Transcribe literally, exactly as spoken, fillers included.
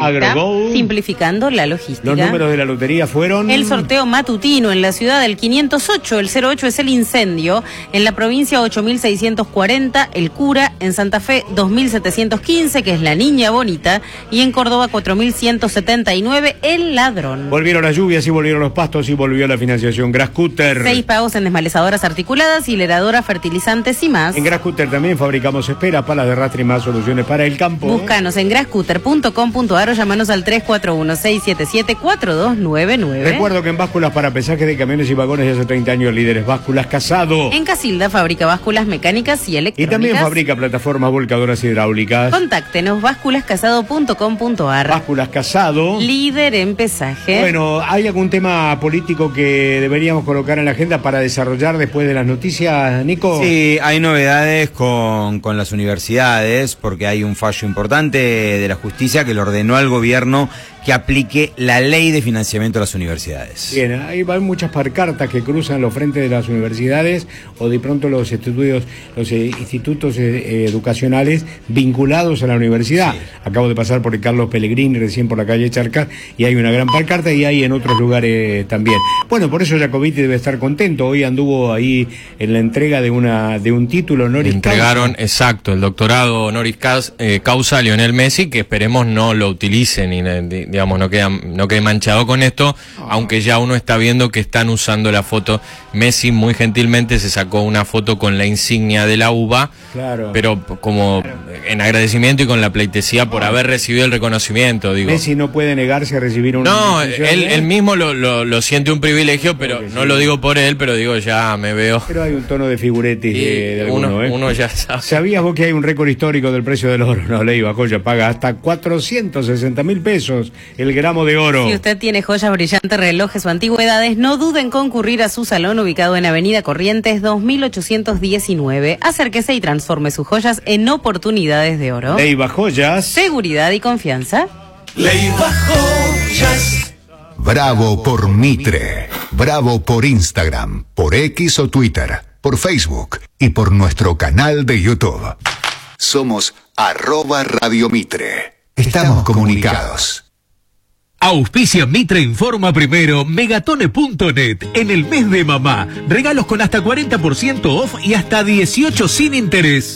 AgroGo. Simplificando la logística. Los números de la lotería fueron... El sorteo matutino en la ciudad, el quinientos ocho, el cero ocho es el incendio, en la provincia ocho mil seiscientos cuarenta, el cura, en Santa Fe dos mil setecientos quince, que es la niña bonita, y en Córdoba cuatro mil ciento setenta y nueve, el ladrón. Volvieron las lluvias y volvieron los pastos y volvió la financiación Grascutter. Seis pagos en desmalezadoras articuladas, hileradoras, fertilizantes y más. En Grascutter también fabricamos esperas, palas de rastre y más soluciones para el campo. Búscanos en grascutter punto com punto ar o llamanos al tres cuatro uno, seis siete siete, cuatro dos nueve nueve. Recuerdo que en básculas para pesaje de camiones y vagones de hace treinta años, líderes Básculas Casado. En Casilda fabrica básculas mecánicas y electrónicas. Y también fabrica plataformas volcadoras hidráulicas. Contáctenos básculas casado punto com punto ar. Básculas Casado. Líder en pesaje. Bueno, ¿hay algún tema político que deberíamos colocar en la agenda para desarrollar después de las noticias, Nico? Sí, hay novedades con, con las universidades, porque hay un fallo importante de la justicia que le ordenó al gobierno que aplique la ley de financiamiento de las universidades. Bien, ahí van muchas pancartas que cruzan los frentes de las universidades o de pronto los estudios, los eh, institutos eh, educacionales vinculados a la universidad. Sí. Acabo de pasar por el Carlos Pellegrini, recién por la calle Charcas, y hay una gran pancarta y hay en otros lugares también. Bueno, por eso Jacobiti debe estar contento. Hoy anduvo ahí en la entrega de una de un título honoris causa. Entregaron, exacto, el doctorado honoris causa, eh, causa a Lionel Messi, que esperemos no lo utilicen y digamos, no queda, no quede manchado con esto, oh. Aunque ya uno está viendo que están usando la foto. Messi muy gentilmente se sacó una foto con la insignia de la U B A, claro, pero como claro. en agradecimiento y con la pleitesía por oh. haber recibido el reconocimiento, digo. Messi no puede negarse a recibir un... No, él, él mismo lo, lo, lo siente un privilegio, pero no sí. lo digo por él, pero digo, ya me veo... Pero hay un tono de figuretis de, de alguno, uno, ¿eh? uno ya sabe. ¿Sabías vos que hay un récord histórico del precio del oro? No, Leiva Joya paga hasta cuatrocientos sesenta mil pesos el gramo de oro. Si usted tiene joyas brillantes, relojes o antigüedades, no duden en concurrir a su salón ubicado en Avenida Corrientes dos mil ochocientos diecinueve. Acérquese y transforme sus joyas en oportunidades de oro. Leiva Joyas. Seguridad y confianza. Leiva Joyas. Bravo por Mitre. Bravo por Instagram, por X o Twitter, por Facebook y por nuestro canal de YouTube. Somos arroba Radio Mitre. Estamos comunicados. Auspicia Mitre Informa Primero, Megatone punto net. En el mes de mamá, regalos con hasta cuarenta por ciento off y hasta dieciocho sin interés.